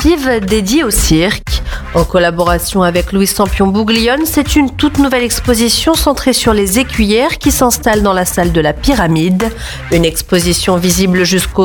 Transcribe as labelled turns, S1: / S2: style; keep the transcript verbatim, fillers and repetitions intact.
S1: interactive dédiée au cirque. En collaboration avec Louis Sampion Bouglione, c'est une toute nouvelle exposition centrée sur les écuyères qui s'installe dans la salle de la Pyramide. Une exposition visible jusqu'au